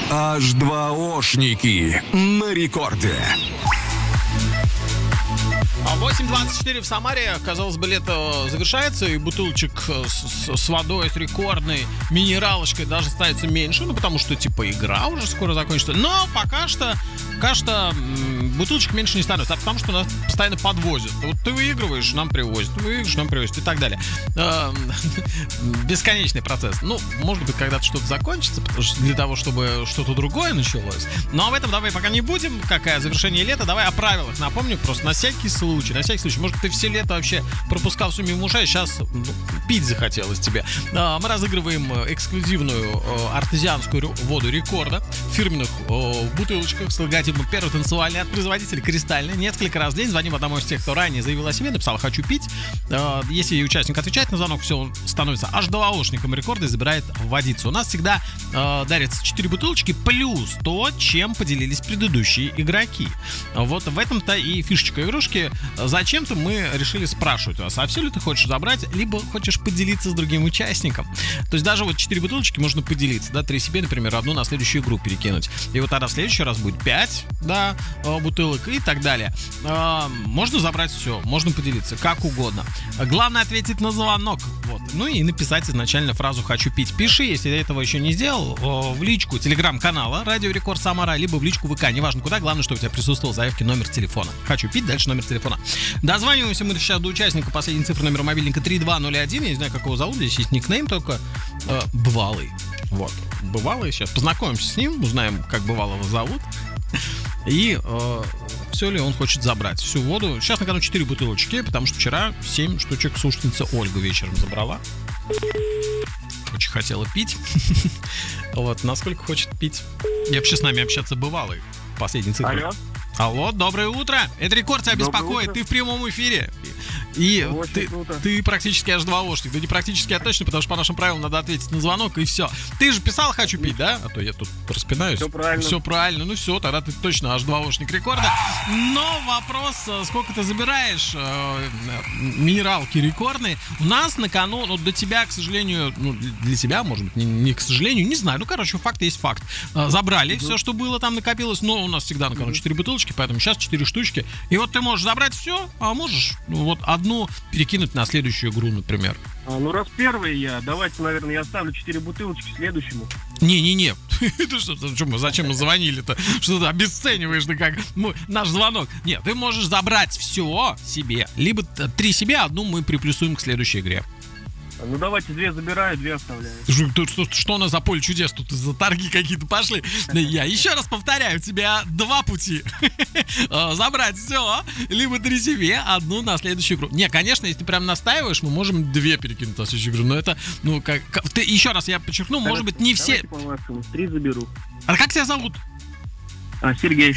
H2Oшники на рекорде. 8:24 в Самаре. Казалось бы, лето завершается, и бутылочек с водой, с рекордной минералочкой даже становится меньше, ну, потому что, типа, игра уже скоро закончится. Но пока что бутылочек меньше не становится, потому что нас постоянно подвозят. Вот ты выигрываешь, нам привозят, ты выигрываешь, нам привозят и так далее. Бесконечный процесс. Ну, может быть, когда-то что-то закончится, потому что для того, чтобы что-то другое началось. Но об этом давай пока не будем. Какое завершение лета, давай о правилах напомню, просто на всякий случай. Может, ты все лето вообще пропускал все мимо ушей, сейчас пить захотелось тебе. Мы разыгрываем эксклюзивную артезианскую воду рекорда в фирменных бутылочках с логотипом «Первый танцевальный» от производителя «Кристальный». Несколько раз в день звоним одному из тех, кто ранее заявил о себе, написал «хочу пить». Если участник отвечает на звонок, все, он становится H2Oшником рекорда и забирает водицу. У нас всегда дарятся 4 бутылочки плюс то, чем поделились предыдущие игроки. Вот в этом-то и фишечка игрушки. Зачем-то мы решили спрашивать вас, а все ли ты хочешь забрать, либо хочешь поделиться с другим участником. То есть даже вот 4 бутылочки можно поделиться, да, 3 себе, например, одну на следующую игру перекинуть. И вот тогда в следующий раз будет 5, да, бутылок и так далее. Можно забрать все, можно поделиться, как угодно. Главное ответить на звонок, вот. Ну и написать изначально фразу «хочу пить». Пиши, если этого еще не сделал, в личку телеграм-канала «Радио Рекорд Самара», либо в личку ВК, неважно куда, главное, чтобы у тебя присутствовал в заявке номер телефона. «Хочу пить», дальше номер телефона. Дозваниваемся мы сейчас до участника, последняя цифра номера мобильника 3201, я не знаю, как его зовут, здесь есть никнейм только, Бывалый. Вот, Бывалый, сейчас познакомимся с ним, узнаем, как Бывалого зовут, и все ли он хочет забрать всю воду. Сейчас на кону 4 бутылочки, потому что вчера 7 штучек слушательница Ольга вечером забрала. Очень хотела пить. Вот, насколько хочет пить. И вообще с нами общаться Бывалый. Последний цифра. Алло, доброе утро. Это рекорд тебя беспокоит. Ты в прямом эфире. И ты практически H2Oшник. Да не практически, а точно, потому что по нашим правилам надо ответить на звонок, и все. Ты же писал «хочу пить», да? А то я тут распинаюсь. Все правильно. Ну все, тогда ты точно H2Oшник рекорда. Но вопрос, сколько ты забираешь минералки рекордные. У нас на кону, ну, до тебя, к сожалению, ну, для тебя, может быть, не к сожалению, не знаю. Ну, короче, факт есть факт. Забрали все, что было, там накопилось, но у нас всегда на кону 4 бутылочки, поэтому сейчас 4 штучки. И вот ты можешь забрать все, а можешь, ну, вот одну перекинуть на следующую игру, например. Ну, раз первый давайте, наверное, я оставлю 4 бутылочки следующему. Не-не-не. Зачем мы звонили-то? Что ты обесцениваешь, да как наш звонок? Нет, ты можешь забрать все себе. Либо 3 себе, одну мы приплюсуем к следующей игре. Ну, давайте 2 забираю, 2 оставляю. Что у нас за поле чудес? Тут за торги какие-то пошли. Я еще раз повторяю, у тебя 2 пути. Забрать все, либо 3 себе, одну на следующую игру. Не, конечно, если ты прям настаиваешь, мы можем 2 перекинуть на следующую игру. Но это, ну, как... Ты, еще раз я подчеркну, может быть, не все... По-вашему, 3 заберу. А как тебя зовут? Сергей.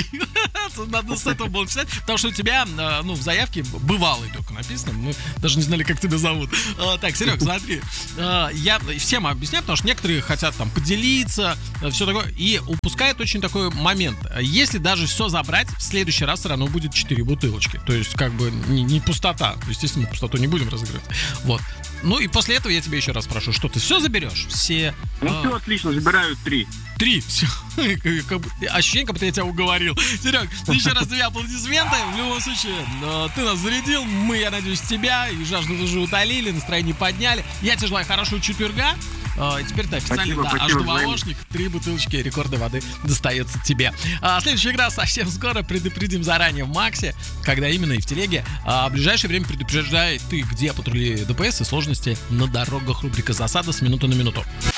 Надо с этого было писать, потому что у тебя, ну, в заявке Бывалый только написано. Мы даже не знали, как тебя зовут. Так, Серег, смотри. Я всем объясняю, потому что некоторые хотят там поделиться, все такое, и упускают очень такой момент. Если даже все забрать, в следующий раз все равно будет 4 бутылочки. То есть, как бы, не пустота. Естественно, пустоту не будем разыгрывать. Вот. Ну и после этого я тебя еще раз спрошу, что ты все заберешь? Все. Ну, все отлично, забираю 3. 3, все. Ощущение, как будто я тебя уговорил. Серег, еще раз тебе аплодисменты. В любом случае, ты нас зарядил. Мы, я надеюсь, тебя и жажду уже утолили, настроение подняли. Я тебе желаю хорошего четверга. И теперь ты официально H2Oшник. 3 бутылочки рекорда воды достается тебе. Следующая игра совсем скоро. Предупредим заранее в Максе, когда именно и в телеге. В ближайшее время предупреждает ты, где патрули ДПС и сложности на дорогах. Рубрика «Засада» с минуты на минуту.